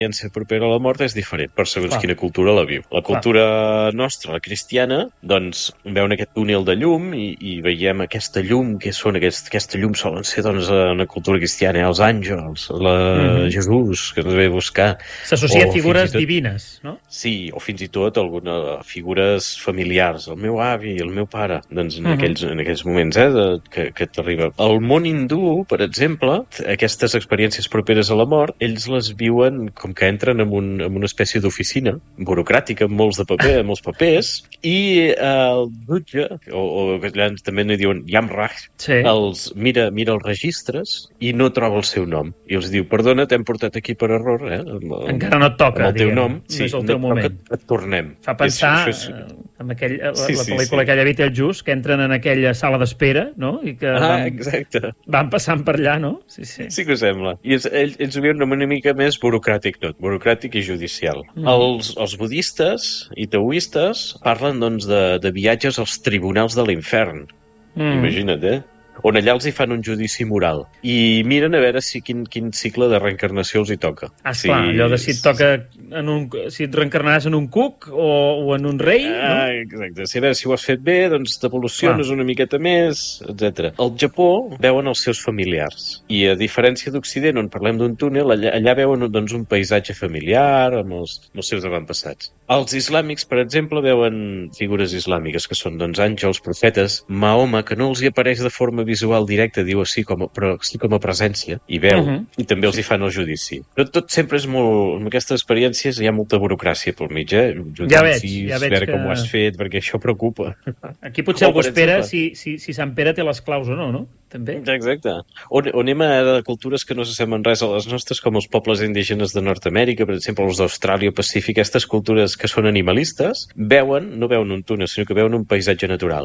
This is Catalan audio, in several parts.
l'experiència propera a la mort és diferent per segons Clar. quina cultura la viu. La cultura nostra, la cristiana, doncs veuen aquest túnel de llum i veiem aquesta llum, que són aquesta llum solen ser doncs en la cultura cristiana, els àngels, Jesús, que ens ve a buscar. S'associa a figures divines, no? Sí, o fins i tot algunes figures familiars, el meu avi, el meu pare, doncs en aquells moments que t'arriba. Al món hindú, per exemple, aquestes experiències properes a la mort, ells les viuen com que entren en una espècie d'oficina burocràtica amb molts papers, i el jutge, o també n'hi diuen Yamraj, mira els registres i no troba el seu nom. I els diu, perdona, t'hem portat aquí per error, encara no et toca, amb el teu nom. Sí, no és el teu moment. Et tornem. Fa pensar en la pel·lícula aquella Beetlejuice, que entren en aquella sala d'espera, no? I que van passant per allà, no? Sí que ho sembla. I ells ho veuen una mica més burocràtic i judicial. Els budistes i taoistes parlen doncs de viatges als tribunals de l'infern. Imagina't, on allà els hi fan un judici moral i miren a veure quin cicle de reencarnació els hi toca. Esclar, allò de si et toca si et reencarnaràs en un cuc o en un rei, no? Exacte. A veure si ho has fet bé, doncs t'evoluciones una miqueta més, etc. Al Japó veuen els seus familiars i a diferència d'Occident, on parlem d'un túnel, allà veuen doncs un paisatge familiar amb els seus avantpassats. Els islàmics, per exemple, veuen figures islàmiques que són doncs àngels, profetes, Mahoma, que no els hi apareix de forma visual directa, diu així, però sí com a presència, i veu, i també els hi fan el judici. Però tot sempre és molt... En aquestes experiències hi ha molta burocràcia pel mig, Ja veig veure com ho has fet, perquè això preocupa. Aquí potser algú espera si Sant Pere té les claus o no? També. Exacte. On anem a cultures que no s'assemblen res a les nostres, com els pobles indígenes de Nord-Amèrica, per exemple, els d'Austràlia o Pacífic, aquestes cultures que són animalistes, no veuen un túnel, sinó que veuen un paisatge natural.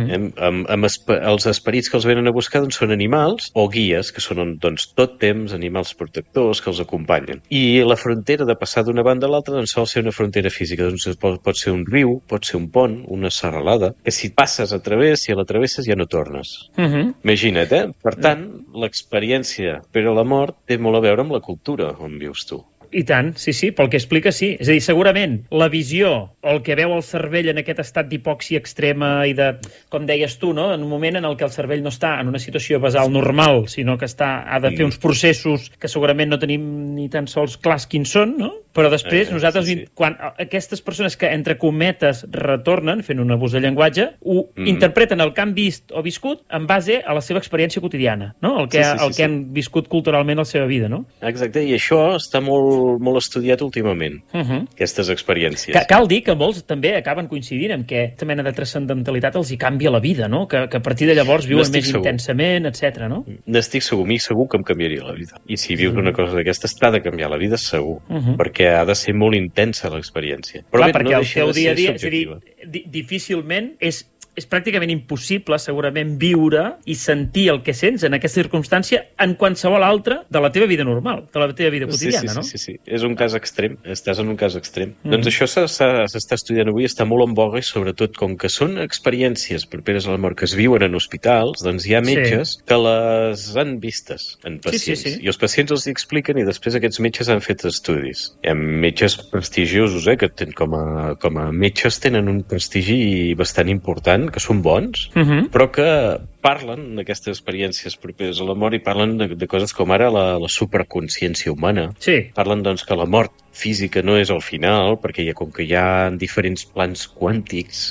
Els esperits que els venen a buscar doncs, són animals o guies, que són doncs, tot temps animals protectors que els acompanyen. I la frontera de passar d'una banda a l'altra doncs, sol ser una frontera física. Doncs, pot ser un riu, pot ser un pont, una serralada, que si passes a través, si la travesses ja no tornes. Imagina't, Per tant, l'experiència per a la mort té molt a veure amb la cultura on vius tu. I tant, sí, pel que explica sí. És a dir, segurament la visió o el que veu el cervell en aquest estat d'hipòxia extrema i de, com deies tu, no? En un moment en el que el cervell no està en una situació basal normal, sinó que ha de fer uns processos que segurament no tenim ni tan sols clars quins són, no? Però després nosaltres, quan aquestes persones que, entre cometes, retornen, fent un abús de llenguatge, ho interpreten el que han vist o viscut en base a la seva experiència quotidiana, no? El que han viscut culturalment a la seva vida, no? Exacte, i això està molt estudiat últimament, aquestes experiències. Cal dir que molts també acaben coincidint en que aquesta mena de transcendentalitat els hi canvia la vida, no? Que a partir de llavors viuen més intensament, etc. no? N'estic segur que em canviaria la vida. I si vius una cosa d'aquestes, t'ha de canviar la vida segur, perquè ha de ser molt intensa l'experiència. Però perquè el teu dia a dia, és a dir, difícilment és pràcticament impossible, segurament, viure i sentir el que sents en aquesta circumstància en qualsevol altra de la teva vida normal, de la teva vida quotidiana, no? Sí. És un cas extrem. Estàs en un cas extrem. Doncs això s'està estudiant avui, està molt en boga i sobretot com que són experiències properes a la mort que es viuen en hospitals, doncs hi ha metges que les han vistes en pacients. I els pacients els expliquen i després aquests metges han fet estudis. Hi ha metges prestigiosos, que com a metges tenen un prestigi bastant important, que són bons, però que parlen d'aquestes experiències properes a la mort i parlen de coses com ara la superconsciència humana. Parlen doncs que la mort física no és el final, perquè com que hi ha diferents plans quàntics,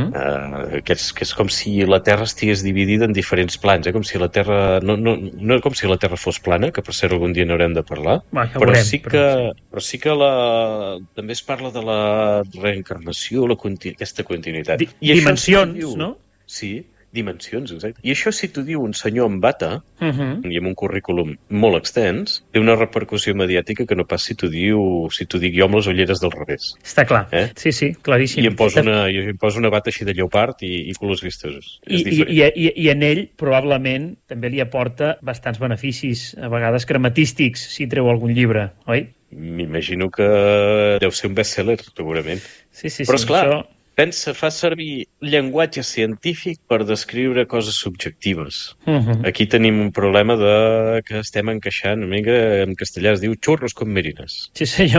que és com si la Terra estigués dividida en diferents plans, com si la Terra... No com si la Terra fos plana, que per cert algun dia n'haurem de parlar, però sí que també es parla de la reencarnació, aquesta continuïtat. Dimensions, no? Sí, dimensions, exacte. I això, si t'ho diu un senyor amb bata i amb un currículum molt extens, té una repercussió mediàtica que no pas si t'ho dic jo amb les ulleres del revés. Està clar. Sí, claríssim. I em poso una bata així de lleopard i colors vistosos. I en ell, probablement, també li aporta bastants beneficis, a vegades crematístics, si treu algun llibre, oi? M'imagino que deu ser un best-seller, segurament. Sí. Però, esclar, Pensa, fa servir llenguatge científic per descriure coses subjectives. Aquí tenim un problema de que estem encaixant una mica en castellà es diu xurros con merines. Sí, senyor.